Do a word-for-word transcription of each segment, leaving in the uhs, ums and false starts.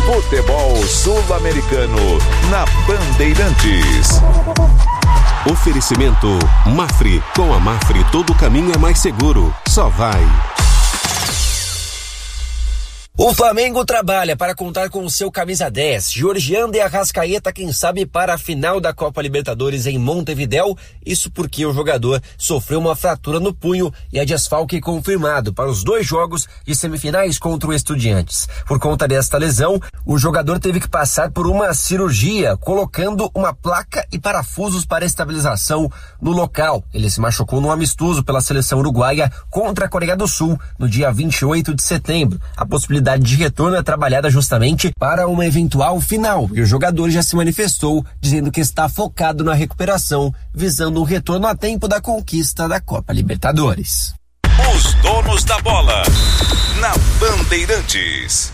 Futebol Sul-Americano na Bandeirantes. Oferecimento Mafre. Com a Mafre todo caminho é mais seguro. Só vai. O Flamengo trabalha para contar com o seu camisa dez, Georgiano de Arrascaeta, quem sabe para a final da Copa Libertadores em Montevidéu, isso porque o jogador sofreu uma fratura no punho e é desfalque confirmado para os dois jogos de semifinais contra o Estudiantes. Por conta desta lesão, o jogador teve que passar por uma cirurgia, colocando uma placa e parafusos para estabilização no local. Ele se machucou no amistoso pela seleção uruguaia contra a Coreia do Sul, no dia vinte e oito de setembro. A possibilidade de retorno é trabalhada justamente para uma eventual final, e o jogador já se manifestou dizendo que está focado na recuperação, visando um retorno a tempo da conquista da Copa Libertadores. Os donos da bola na Bandeirantes.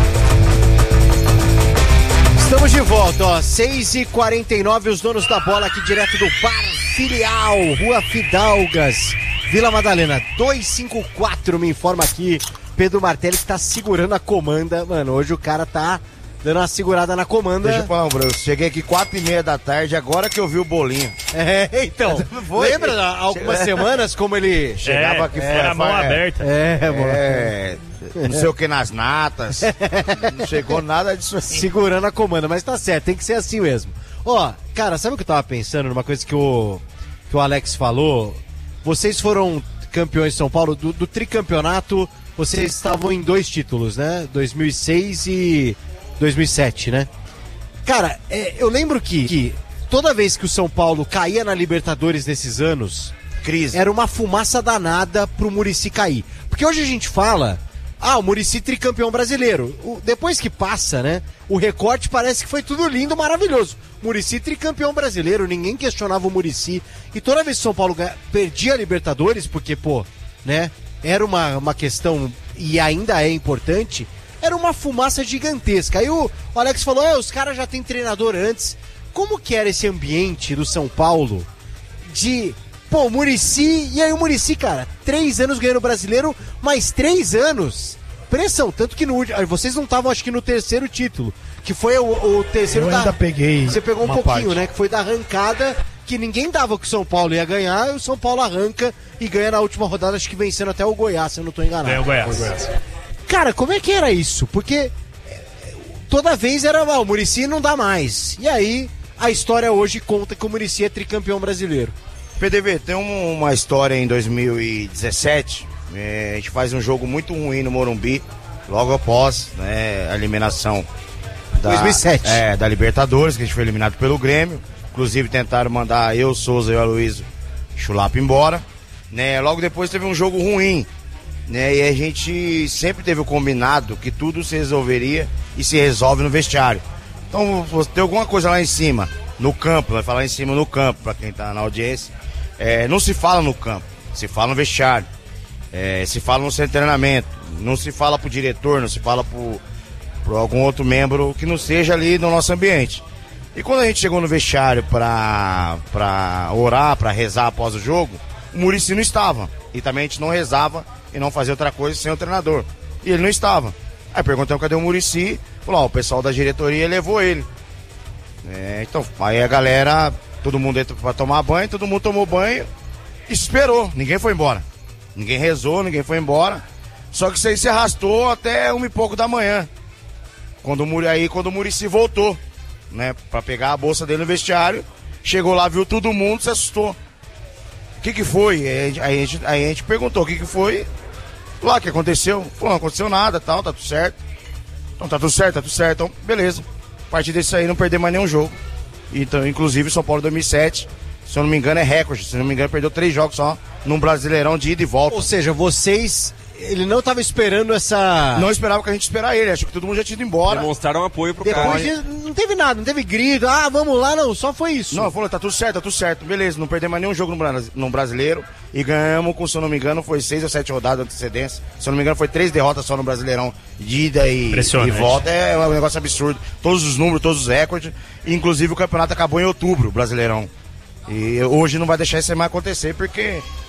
Estamos de volta, ó, seis e quarenta e nove, os donos da bola aqui direto do Bar Filial, Rua Fidalgas, Vila Madalena, duzentos e cinquenta e quatro, me informa aqui Pedro Martelli, que tá segurando a comanda. Mano, hoje o cara tá dando uma segurada na comanda. Deixa eu falar, Bruno, cheguei aqui quatro e meia da tarde, agora que eu vi o bolinho. É, então, Foi. lembra há algumas semanas como ele chegava é, aqui fora? Era a mão é, aberta. É, mano. É, não sei o que nas natas, não chegou nada disso assim. Segurando a comanda, mas tá certo, tem que ser assim mesmo. Ó, cara, sabe o que eu tava pensando numa coisa que o, que o Alex falou? Vocês foram campeões de São Paulo, do, do tricampeonato. Vocês estavam em dois títulos, né? dois mil e seis e dois mil e sete, né? Cara, é, eu lembro que, que toda vez que o São Paulo caía na Libertadores nesses anos, crise, era uma fumaça danada pro Muricy cair. Porque hoje a gente fala, ah, o Muricy tricampeão brasileiro. O, depois que passa, né? O recorte parece que foi tudo lindo, maravilhoso. Muricy tricampeão brasileiro, ninguém questionava o Muricy. E toda vez que o São Paulo perdia a Libertadores, porque, pô, né? Era uma, uma questão, e ainda é importante, era uma fumaça gigantesca. Aí o, o Alex falou, é, os caras já têm treinador antes. Como que era esse ambiente do São Paulo de, pô, Muricy, e aí o Muricy, cara, três anos ganhando brasileiro, mais três anos, pressão, tanto que no, vocês não estavam, acho que no terceiro título, que foi o, o terceiro Eu da... ainda peguei Você pegou um uma pouquinho, parte. né, que foi da arrancada, que ninguém dava que o São Paulo ia ganhar, e o São Paulo arranca e ganha na última rodada, acho que vencendo até o Goiás, se eu não tô enganado. É o Goiás. Goiás. Cara, como é que era isso? Porque toda vez era, ah, o Muricy não dá mais. E aí, a história hoje conta que o Muricy é tricampeão brasileiro. P D V, tem um, uma história em dois mil e dezessete, é, a gente faz um jogo muito ruim no Morumbi, logo após, né, a eliminação da, dois mil e sete. É, da Libertadores, que a gente foi eliminado pelo Grêmio. Inclusive tentaram mandar eu, Souza e o Aloysio Chulapa embora, né? Logo depois teve um jogo ruim, né? E a gente sempre teve o combinado que tudo se resolveria e se resolve no vestiário. Então, tem alguma coisa lá em cima, no campo, vai falar em cima no campo, para quem tá na audiência, é, não se fala no campo, se fala no vestiário, é, se fala no centro de treinamento, não se fala pro diretor, não se fala pro, pro algum outro membro que não seja ali no nosso ambiente. E quando a gente chegou no vestiário pra, pra orar, pra rezar após o jogo, o Muricy não estava. E também a gente não rezava e não fazia outra coisa sem o treinador. E ele não estava. Aí perguntamos cadê o Muricy, falou, ó, o pessoal da diretoria levou ele. É, então, aí a galera, todo mundo entrou pra tomar banho, todo mundo tomou banho e esperou. Ninguém foi embora. Ninguém rezou, ninguém foi embora. Só que isso aí se arrastou até uma e pouco da manhã. Quando o, aí quando o Muricy voltou, né, pra pegar a bolsa dele no vestiário, chegou lá, viu todo mundo, se assustou. O que que foi? Aí a gente, aí a gente perguntou o que que foi. Lá, o que aconteceu? Falou, não aconteceu nada, tal, tá tudo certo. Então tá tudo certo, tá tudo certo, então beleza. A partir disso aí não perder mais nenhum jogo. Então, inclusive, São Paulo dois mil e sete, se eu não me engano, é recorde. Se eu não me engano, perdeu três jogos só num Brasileirão de ida e volta. Ou seja, vocês... Ele não estava esperando essa... Não esperava que a gente esperar ele, acho que todo mundo já tinha ido embora. Demonstraram apoio pro Depois cara. de, não teve nada, não teve grito, ah, vamos lá, não, só foi isso. Não, falou, tá tudo certo, tá tudo certo, beleza, não perdemos mais nenhum jogo no, Bras- no Brasileiro e ganhamos com, se eu não me engano, foi seis ou sete rodadas de antecedência. Se eu não me engano, foi três derrotas só no Brasileirão, de ida e, e volta, é um negócio absurdo. Todos os números, todos os recordes, inclusive o campeonato acabou em outubro, o Brasileirão. E hoje não vai deixar isso mais acontecer, porque